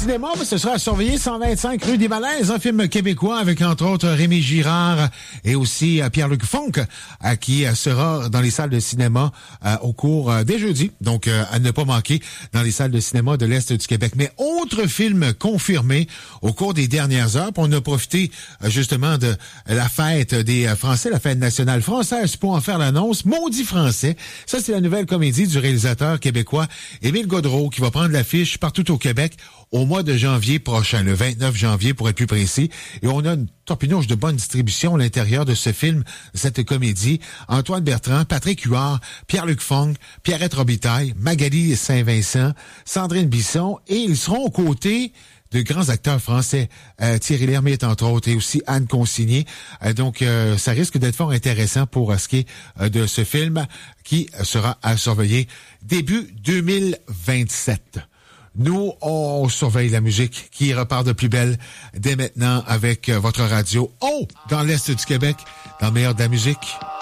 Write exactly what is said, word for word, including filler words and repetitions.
cinéma, mais ce sera à surveiller cent vingt-cinq rue des Malaises, un film québécois avec entre autres Rémi Girard et aussi euh, Pierre-Luc Funk euh, qui euh, sera dans les salles de cinéma euh, au cours euh, des jeudis. Donc euh, à ne pas manquer dans les salles de cinéma de l'Est du Québec. Mais autre film confirmé au cours des dernières heures, on a profité euh, justement de la fête des euh, Français, la fête nationale française pour en faire l'annonce. Maudit français. Ça, c'est la nouvelle comédie du réalisateur québécois Émile Gaudreault qui va prendre l'affiche partout au Québec au mois de janvier prochain, le vingt-neuf janvier pour être plus précis. Et on a une torpinouche de bonne distribution à l'intérieur de ce film, cette comédie. Antoine Bertrand, Patrick Huard, Pierre-Luc Funk, Pierrette Robitaille, Magali Saint-Vincent, Sandrine Bisson, et ils seront aux côtés de grands acteurs français, euh, Thierry Lhermitte entre autres, et aussi Anne Consigny. Euh, donc, euh, ça risque d'être fort intéressant pour euh, ce qui est euh, de ce film qui sera à surveiller début deux mille vingt-sept. Nous, on surveille la musique qui repart de plus belle dès maintenant avec euh, votre radio. Oh! Dans l'Est du Québec, dans le meilleur de la musique.